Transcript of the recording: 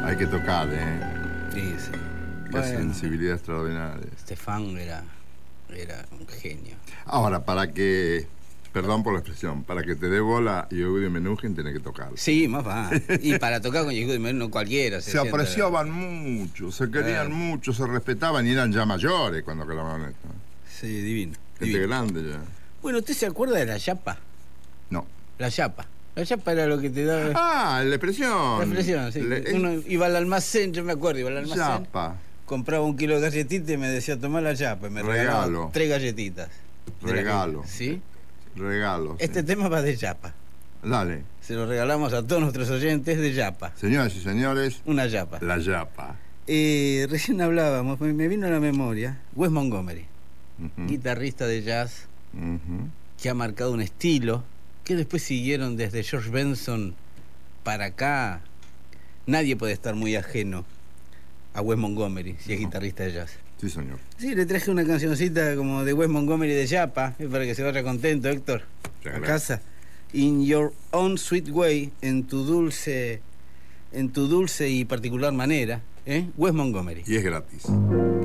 Hay que tocar, Sí, sí. Qué sensibilidad extraordinaria. Stefan era un genio. Ahora, perdón por la expresión, para que te dé bola y Eugdio Menuhin tenés que tocar. Sí, más va. Y para tocar con Yehuda Menuhin no cualquiera. Se apreciaban mucho, se querían mucho, se respetaban y eran ya mayores cuando grababan esto. Sí, divino. Gente grande ya. Bueno, ¿usted se acuerda de la yapa? No. La yapa. La yapa era lo que te daba... Ah, la expresión. La expresión, sí. Uno iba al almacén, yo me acuerdo, iba al almacén. Yapa. Compraba 1 kilo de galletitas y me decía, tomá la yapa. Y me regalaba 3 galletitas. Regalo. ¿Sí? Regalo. Este tema va de yapa. Dale. Se lo regalamos a todos nuestros oyentes de yapa. Señoras y señores. Una yapa. La yapa. Recién hablábamos, me vino a la memoria, Wes Montgomery, guitarrista de jazz, que ha marcado un estilo, que después siguieron desde George Benson para acá. Nadie puede estar muy ajeno a Wes Montgomery, si es guitarrista de jazz. Sí, señor. Sí, le traje una cancioncita como de Wes Montgomery de Yapa, para que se vaya contento, Héctor, a casa. In Your Own Sweet Way, en tu dulce y particular manera, Wes Montgomery. Y es gratis.